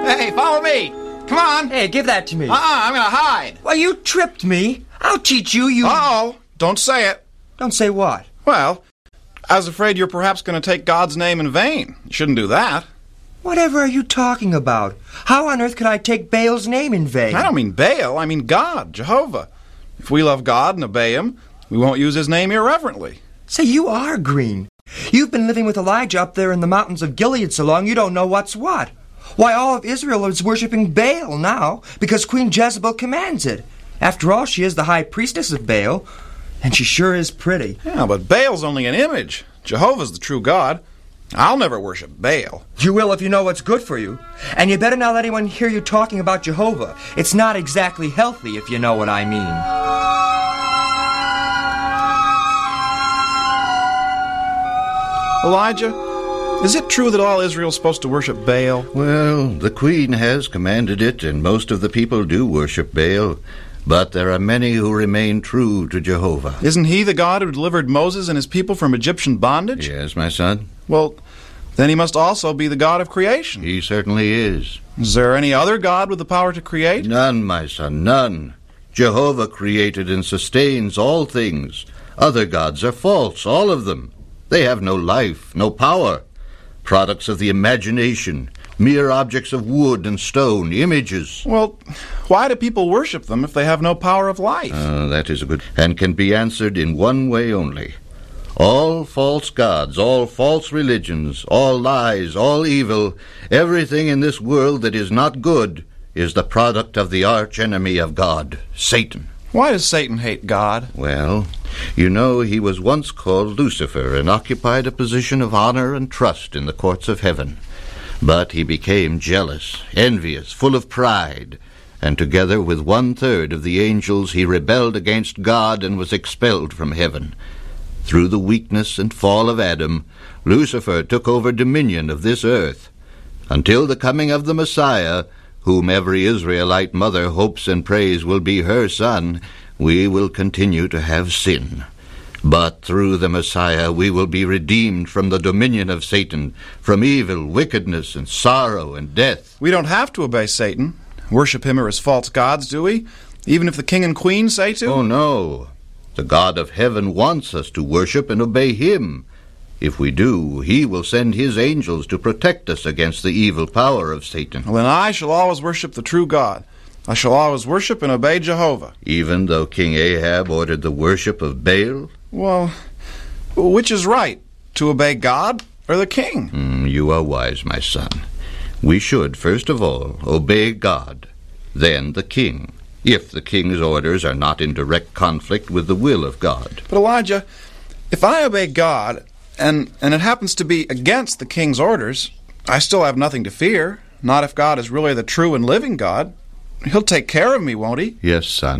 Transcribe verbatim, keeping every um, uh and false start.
Hey, follow me. Come on. Hey, give that to me. Uh-uh, I'm going to hide. Well, you tripped me. I'll teach you, you... Uh-oh, don't say it. Don't say what? Well, I was afraid you're perhaps going to take God's name in vain. You shouldn't do that. Whatever are you talking about? How on earth could I take Baal's name in vain? I don't mean Baal, I mean God, Jehovah. If we love God and obey Him, we won't use His name irreverently. Say, you are green. You've been living with Elijah up there in the mountains of Gilead so long you don't know what's what. Why, all of Israel is worshiping Baal now because Queen Jezebel commands it. After all, she is the high priestess of Baal, and she sure is pretty. Yeah, but Baal's only an image. Jehovah's the true God. I'll never worship Baal. You will if you know what's good for you. And you better not let anyone hear you talking about Jehovah. It's not exactly healthy, if you know what I mean. Elijah, is it true that all Israel's supposed to worship Baal? Well, the queen has commanded it, and most of the people do worship Baal. But there are many who remain true to Jehovah. Isn't He the God who delivered Moses and his people from Egyptian bondage? Yes, my son. Well, then He must also be the God of creation. He certainly is. Is there any other God with the power to create? None, my son, none. Jehovah created and sustains all things. Other gods are false, all of them. They have no life, no power. Products of the imagination, mere objects of wood and stone, images. Well, why do people worship them if they have no power of life? Uh, that is a good... and can be answered in one way only. All false gods, all false religions, all lies, all evil, everything in this world that is not good is the product of the arch-enemy of God, Satan. Why does Satan hate God? Well, you know he was once called Lucifer and occupied a position of honor and trust in the courts of heaven. But he became jealous, envious, full of pride, and together with one-third of the angels he rebelled against God and was expelled from heaven. Through the weakness and fall of Adam, Lucifer took over dominion of this earth. Until the coming of the Messiah, whom every Israelite mother hopes and prays will be her son, we will continue to have sin. But through the Messiah we will be redeemed from the dominion of Satan, from evil, wickedness, and sorrow and death. We don't have to obey Satan, worship him or his false gods, do we? Even if the king and queen say to? Oh, no. The God of heaven wants us to worship and obey him. If we do, he will send his angels to protect us against the evil power of Satan. Well, then I shall always worship the true God. I shall always worship and obey Jehovah. Even though King Ahab ordered the worship of Baal? Well, which is right, to obey God or the king? Mm, you are wise, my son. We should, first of all, obey God, then the king, if the king's orders are not in direct conflict with the will of God. But Elijah, if I obey God, and, and it happens to be against the king's orders, I still have nothing to fear, not if God is really the true and living God. He'll take care of me, won't he? Yes, son.